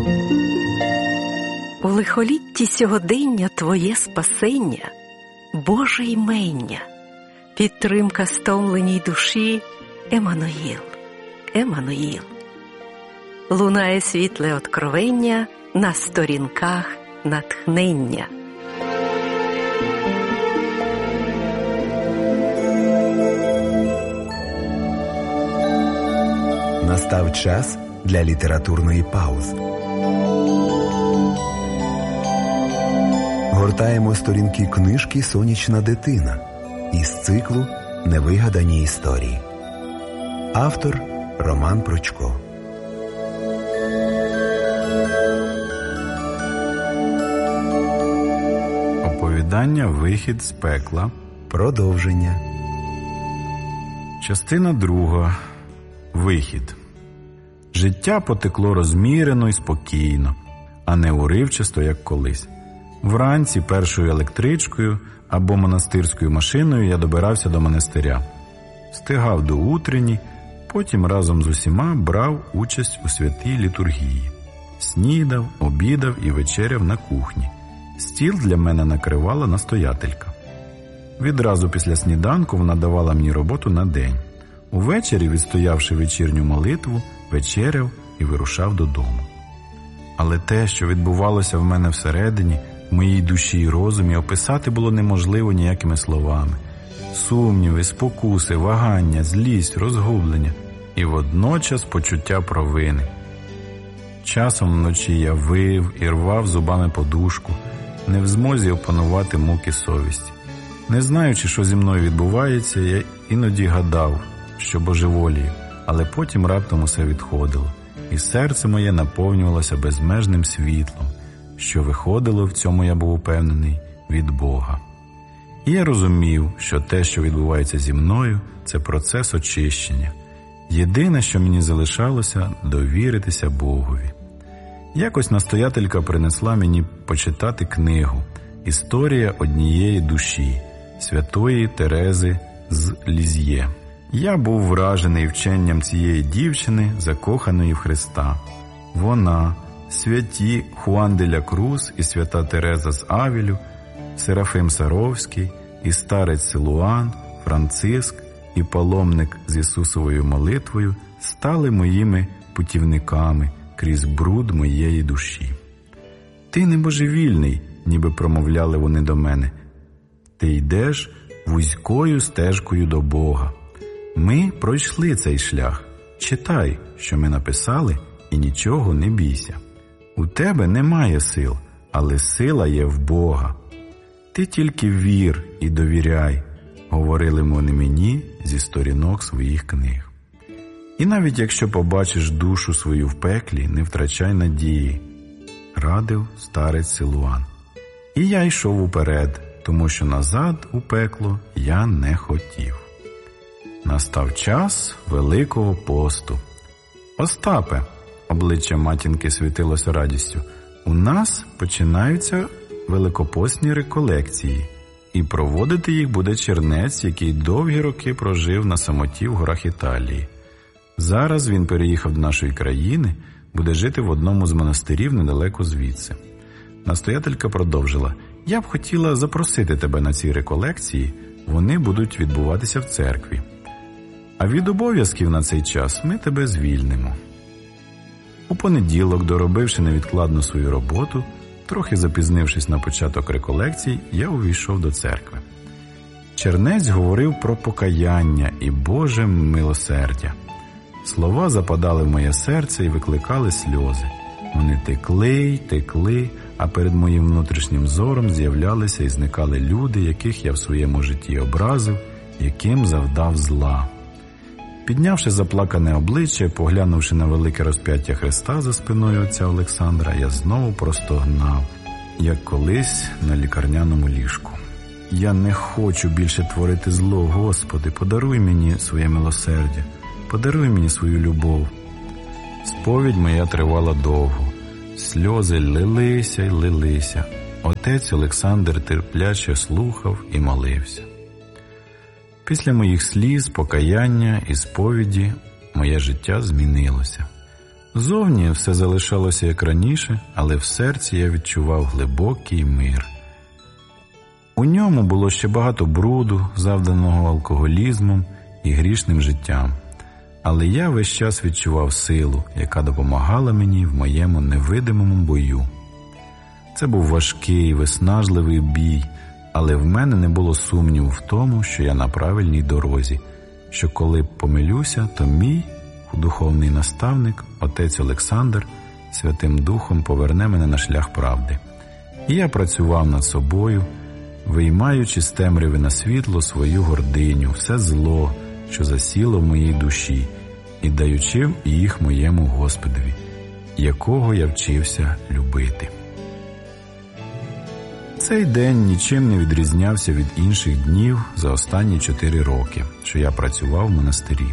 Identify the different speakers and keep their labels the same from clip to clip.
Speaker 1: У лихолітті сьогодення Твоє спасення, Боже ймення, підтримка стомленій душі, Еммануїл, Еммануїл. Лунає світле откровення на сторінках натхнення.
Speaker 2: Настав час для літературної паузи. Гортаємо сторінки книжки «Сонячна дитина» із циклу «Невигадані історії». Автор Роман Прочко.
Speaker 3: Оповідання «Вихід з пекла».
Speaker 2: Продовження.
Speaker 3: Частина 2. Вихід. Життя потекло розмірено і спокійно, а не уривчасто, як колись. Вранці першою електричкою або монастирською машиною я добирався до монастиря. Встигав до утрені, потім разом з усіма брав участь у святій літургії. Снідав, обідав і вечеряв на кухні. Стіл для мене накривала настоятелька. Відразу після сніданку вона давала мені роботу на день. Увечері, відстоявши вечірню молитву, вечеряв і вирушав додому. Але те, що відбувалося в мене всередині, в моїй душі і розумі, описати було неможливо ніякими словами. Сумніви, спокуси, вагання, злість, розгублення і водночас почуття провини. Часом вночі я вив і рвав зубами подушку, не в змозі опанувати муки совісті. Не знаючи, що зі мною відбувається, я іноді гадав, що божеволію, але потім раптом усе відходило, і серце моє наповнювалося безмежним світлом, що виходило, в цьому я був упевнений, від Бога. І я розумів, що те, що відбувається зі мною, це процес очищення. Єдине, що мені залишалося – довіритися Богові. Якось настоятелька принесла мені почитати книгу «Історія однієї душі» святої Терези з Лізьє. Я був вражений вченням цієї дівчини, закоханої в Христа. Вона, святі Хуан де ля Круз і свята Тереза з Авілю, Серафим Саровський і старець Силуан, Франциск і паломник з Ісусовою молитвою стали моїми путівниками крізь бруд моєї душі. «Ти не божевільний», ніби промовляли вони до мене. «Ти йдеш вузькою стежкою до Бога. Ми пройшли цей шлях. Читай, що ми написали, і нічого не бійся. У тебе немає сил, але сила є в Бога. Ти тільки вір і довіряй», говорили вони мені зі сторінок своїх книг. І навіть якщо побачиш душу свою в пеклі, не втрачай надії, радив старець Силуан. І я йшов уперед, тому що назад у пекло я не хотів. Настав час Великого посту. «Остапе», обличчя матінки світилося радістю, «у нас починаються великопостні реколекції, і проводити їх буде чернець, який довгі роки прожив на самоті в горах Італії. Зараз він переїхав до нашої країни, буде жити в одному з монастирів недалеко звідси». Настоятелька продовжила: «Я б хотіла запросити тебе на ці реколекції, вони будуть відбуватися в церкві. А від обов'язків на цей час ми тебе звільнимо». У понеділок, доробивши невідкладно свою роботу, трохи запізнившись на початок реколекцій, я увійшов до церкви. Чернець говорив про покаяння і Боже милосердя. Слова западали в моє серце і викликали сльози. Вони текли й текли, а перед моїм внутрішнім зором з'являлися і зникали люди, яких я в своєму житті образив, яким завдав зла. Піднявши заплакане обличчя і поглянувши на велике розп'яття Христа за спиною отця Олександра, я знову простогнав, як колись на лікарняному ліжку. «Я не хочу більше творити зло, Господи, подаруй мені своє милосердя, подаруй мені свою любов». Сповідь моя тривала довго. Сльози лилися й лилися. Отець Олександр терпляче слухав і молився. Після моїх сліз, покаяння і сповіді моє життя змінилося. Зовні все залишалося як раніше, але в серці я відчував глибокий мир. У ньому було ще багато бруду, завданого алкоголізмом і грішним життям. Але я весь час відчував силу, яка допомагала мені в моєму невидимому бою. Це був важкий, виснажливий бій, але в мене не було сумніву в тому, що я на правильній дорозі, що коли помилюся, то мій духовний наставник, отець Олександр, Святим Духом поверне мене на шлях правди. І я працював над собою, виймаючи з темряви на світло свою гординю, все зло, що засіло в моїй душі, і даючи їх моєму Господові, якого я вчився любити. Цей день нічим не відрізнявся від інших днів за останні 4 роки, що я працював в монастирі.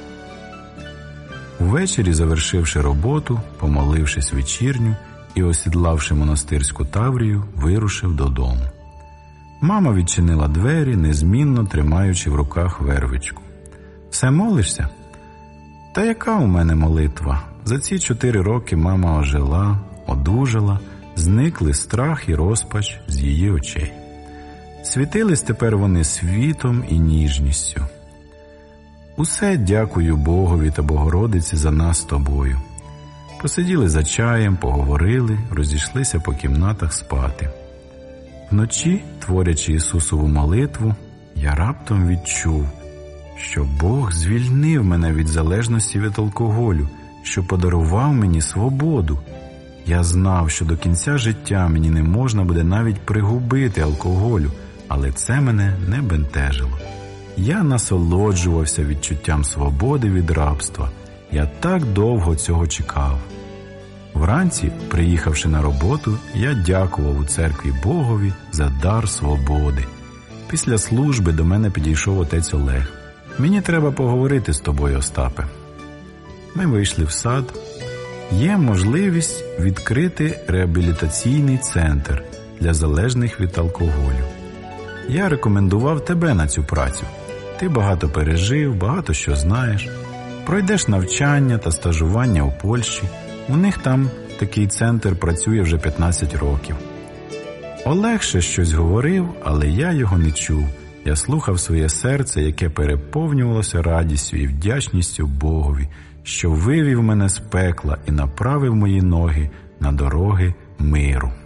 Speaker 3: Увечері, завершивши роботу, помолившись вечірню і осідлавши монастирську таврію, вирушив додому. Мама відчинила двері, незмінно тримаючи в руках вервичку. «Все молишся?» «Та яка у мене молитва? За ці 4 роки мама ожила, одужала, зникли страх і розпач з її очей. Світились тепер вони світом і ніжністю. Усе дякую Богові та Богородиці за нас з тобою. Посиділи за чаєм, поговорили, розійшлися по кімнатах спати. Вночі, творячи Ісусову молитву, я раптом відчув, що Бог звільнив мене від залежності від алкоголю, що подарував мені свободу. Я знав, що до кінця життя мені не можна буде навіть пригубити алкоголю, але це мене не бентежило. Я насолоджувався відчуттям свободи від рабства. Я так довго цього чекав. Вранці, приїхавши на роботу, я дякував у церкві Богові за дар свободи. Після служби до мене підійшов отець Олег. «Мені треба поговорити з тобою, Остапе». Ми вийшли в сад. Є можливість відкрити реабілітаційний центр для залежних від алкоголю. Я рекомендував тебе на цю працю. Ти багато пережив, багато що знаєш. Пройдеш навчання та стажування у Польщі. У них там такий центр працює вже 15 років. Олег ще щось говорив, але я його не чув. Я слухав своє серце, яке переповнювалося радістю і вдячністю Богові, що вивів мене з пекла і направив мої ноги на дороги миру.